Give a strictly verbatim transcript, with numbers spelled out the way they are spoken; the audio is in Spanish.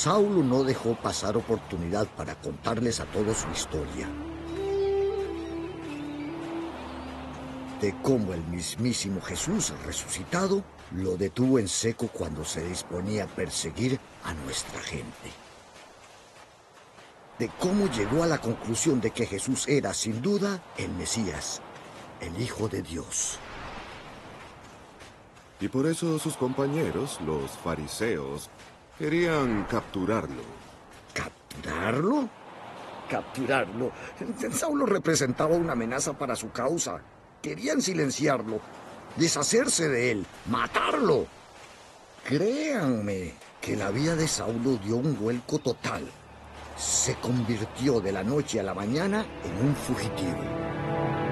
Saulo no dejó pasar oportunidad para contarles a todos su historia. De cómo el mismísimo Jesús resucitado lo detuvo en seco cuando se disponía a perseguir a nuestra gente. De cómo llegó a la conclusión de que Jesús era, sin duda, el Mesías, el Hijo de Dios. Y por eso sus compañeros, los fariseos, querían capturarlo. ¿Capturarlo? Capturarlo. Saulo representaba una amenaza para su causa. Querían silenciarlo, deshacerse de él, matarlo. Créanme que la vida de Saulo dio un vuelco total. Se convirtió de la noche a la mañana en un fugitivo.